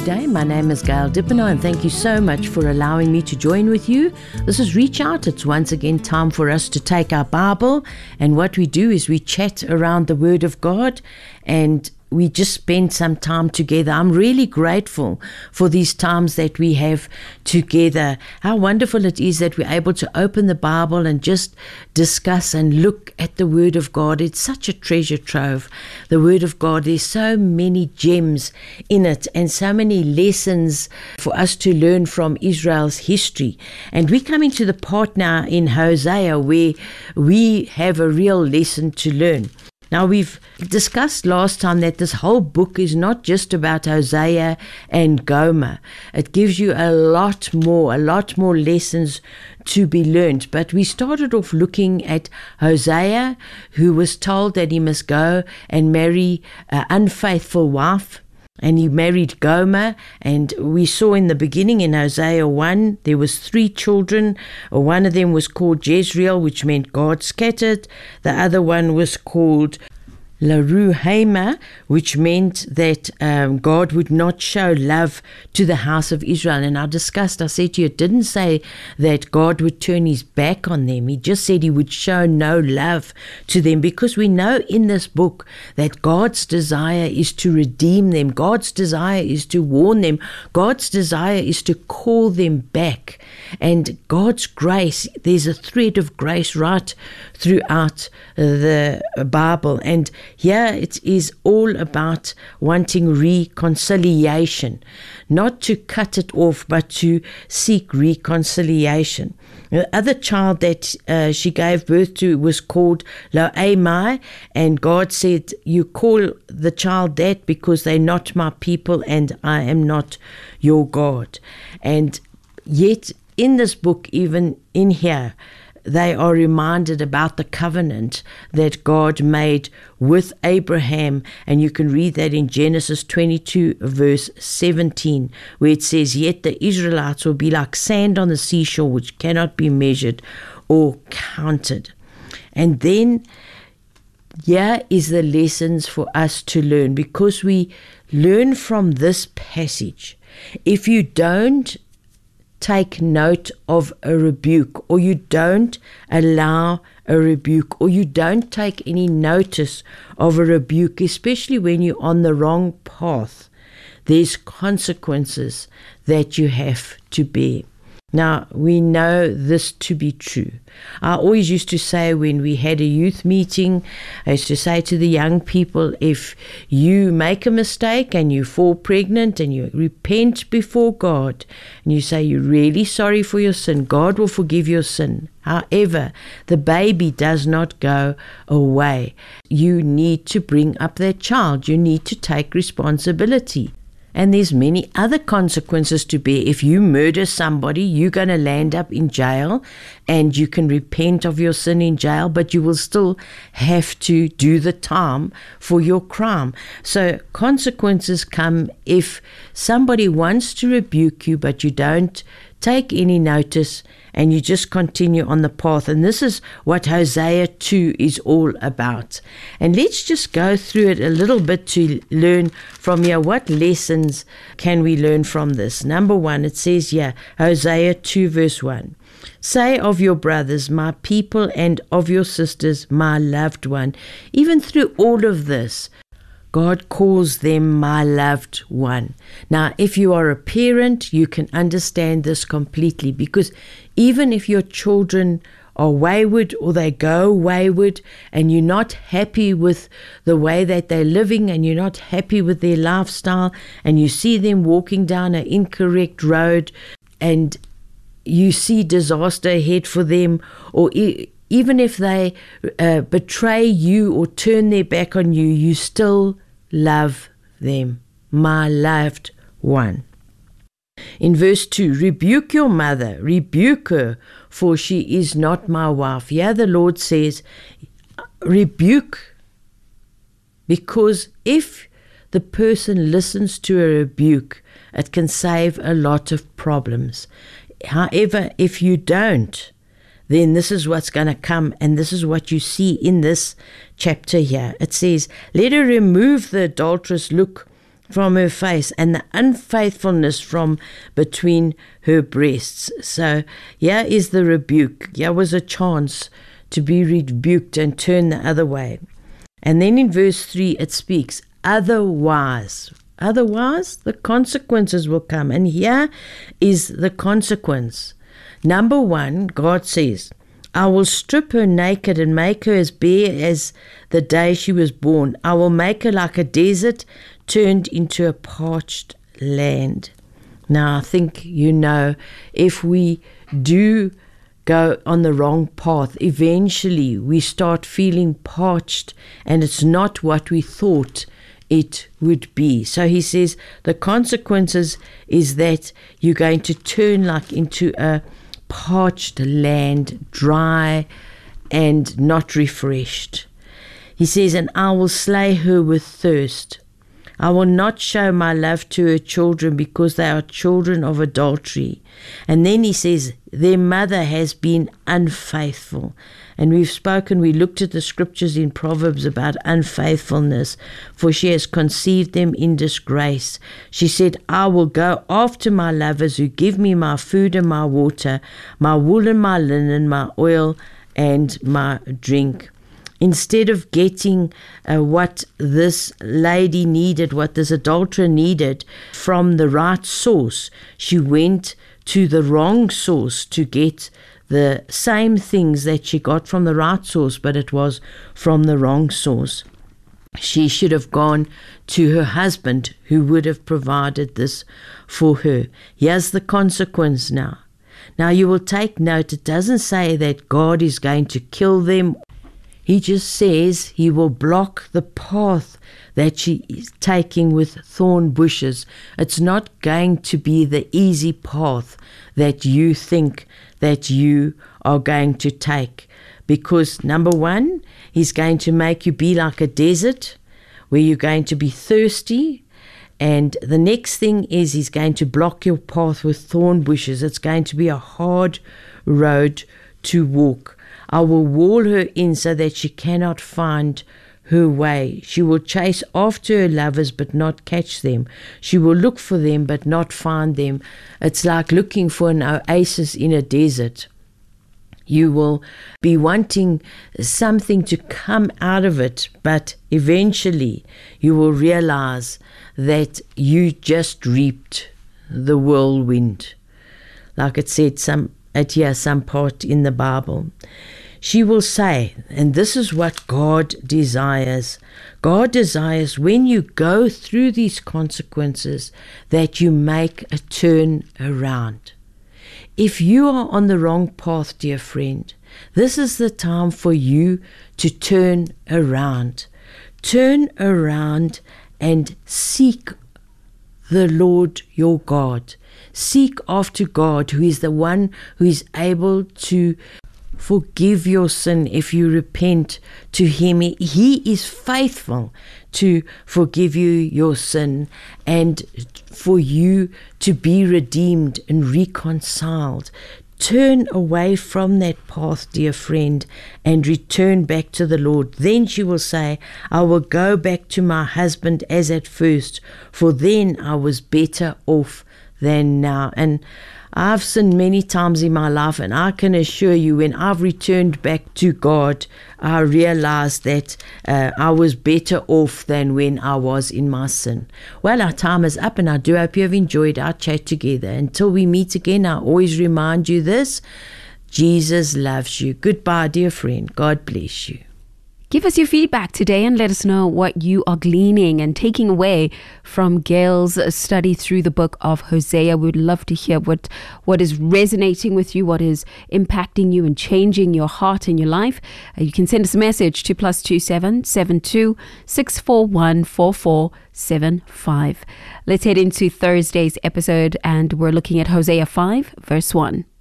day. My name is Gail Dippenaar, and thank you so much for allowing me to join with you. This is Reach Out. It's once again time for us to take our Bible, and what we do is we chat around the Word of God, and we just spend some time together. I'm really grateful for these times that we have together. How wonderful it is that we're able to open the Bible and just discuss and look at the Word of God. It's such a treasure trove, the Word of God. There's so many gems in it and so many lessons for us to learn from Israel's history. And we're coming to the part now in Hosea where we have a real lesson to learn. Now, we've discussed last time that this whole book is not just about Hosea and Gomer. It gives you a lot more lessons to be learned. But we started off looking at Hosea, who was told that he must go and marry an unfaithful wife. And he married Gomer, and we saw in the beginning in Hosea 1, there was 3 children. One of them was called Jezreel, which meant God scattered. The other one was called Laruhama, which meant that God would not show love to the house of Israel. And I said to you, it didn't say that God would turn his back on them. He just said he would show no love to them, because we know in this book that God's desire is to redeem them. God's desire is to warn them. God's desire is to call them back. And God's grace, there's a thread of grace right throughout the Bible. And here it is all about wanting reconciliation, not to cut it off, but to seek reconciliation. The other child that she gave birth to was called Lo-ammi, and God said, you call the child that because they're not my people and I am not your God. And yet in this book, even in here, they are reminded about the covenant that God made with Abraham. And you can read that in Genesis 22, verse 17, where it says, yet the Israelites will be like sand on the seashore, which cannot be measured or counted. And then here is the lessons for us to learn, because we learn from this passage. If you don't take note of a rebuke, or you don't allow a rebuke, or you don't take any notice of a rebuke, especially when you're on the wrong path, there's consequences that you have to bear. Now, we know this to be true. I always used to say when we had a youth meeting, I used to say to the young people, if you make a mistake and you fall pregnant and you repent before God and you say you're really sorry for your sin, God will forgive your sin. However, the baby does not go away. You need to bring up that child. You need to take responsibility. And there's many other consequences to bear. If you murder somebody, you're going to land up in jail, and you can repent of your sin in jail, but you will still have to do the time for your crime. So consequences come if somebody wants to rebuke you, but you don't take any notice and you just continue on the path. And this is what Hosea 2 is all about. And let's just go through it a little bit to learn from here. What lessons can we learn from this? Number 1, it says here, Hosea 2 verse 1. Say of your brothers, my people, and of your sisters, my loved one. Even through all of this, God calls them my loved one. Now, if you are a parent, you can understand this completely, because even if your children are wayward or they go wayward and you're not happy with the way that they're living and you're not happy with their lifestyle and you see them walking down an incorrect road and you see disaster ahead for them, or even if they betray you or turn their back on you, you still love them, my loved one. In verse 2, rebuke your mother, rebuke her, for she is not my wife. Here the Lord says, rebuke, because if the person listens to a rebuke, it can save a lot of problems. However, if you don't, then this is what's going to come, and this is what you see in this chapter here. It says, let her remove the adulterous look from her face, and the unfaithfulness from between her breasts. So here is the rebuke. Here was a chance to be rebuked and turn the other way. And then in verse 3 it speaks, otherwise the consequences will come. And here is the consequence. Number 1, God says, I will strip her naked and make her as bare as the day she was born. I will make her like a desert turned into a parched land. Now, I think if we do go on the wrong path, eventually we start feeling parched, and it's not what we thought it would be. So he says the consequences is that you're going to turn like into a parched land, dry and not refreshed. He says, and I will slay her with thirst. I will not show my love to her children, because they are children of adultery. And then he says, their mother has been unfaithful. And we looked at the scriptures in Proverbs about unfaithfulness, for she has conceived them in disgrace. She said, I will go after my lovers who give me my food and my water, my wool and my linen, my oil and my drink. Instead of getting what this lady needed, what this adulterer needed from the right source, she went to the wrong source to get the same things that she got from the right source, but it was from the wrong source. She should have gone to her husband, who would have provided this for her. Here's the consequence now. Now you will take note, it doesn't say that God is going to kill them. He just says he will block the path that she is taking with thorn bushes. It's not going to be the easy path that you think that you are going to take. Because number 1, he's going to make you be like a desert where you're going to be thirsty. And the next thing is he's going to block your path with thorn bushes. It's going to be a hard road to walk. I will wall her in so that she cannot find her way. She will chase after her lovers but not catch them. She will look for them but not find them. It's like looking for an oasis in a desert. You will be wanting something to come out of it, but eventually you will realize that you just reaped the whirlwind. Like it said some part in the Bible. She will say, and this is what God desires. God desires when you go through these consequences that you make a turn around. If you are on the wrong path, dear friend, this is the time for you to turn around. Turn around and seek the Lord your God. Seek after God, who is the one who is able to forgive your sin if you repent to him. He is faithful to forgive you your sin and for you to be redeemed and reconciled. Turn away from that path, dear friend, and return back to the Lord. Then she will say, I will go back to my husband as at first, for then I was better off than now. And I've sinned many times in my life, and I can assure you, when I've returned back to God, I realized that I was better off than when I was in my sin. Well, our time is up, and I do hope you have enjoyed our chat together. Until we meet again, I always remind you this: Jesus loves you. Goodbye, dear friend. God bless you. Give us your feedback today and let us know what you are gleaning and taking away from Gail's study through the book of Hosea. We'd love to hear what is resonating with you, what is impacting you and changing your heart and your life. You can send us a message to +27 72 641 4475. Let's head into Thursday's episode, and we're looking at Hosea 5 verse 1.